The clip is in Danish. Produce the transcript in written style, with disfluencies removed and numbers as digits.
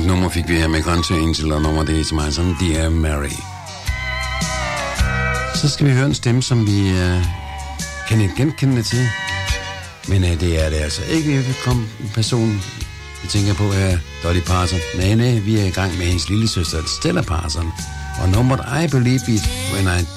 smukt nummer fik vi her med Country Angel, og nummer det er til mig som Dear Mary. Så skal vi høre en stemme, som vi kan ikke genkende til. Men det er det altså ikke en person, jeg tænker på, er Dolly Parton. Nej, vi er i gang med hendes lille søster, Stella Parton. Og nummeret I Believe It When I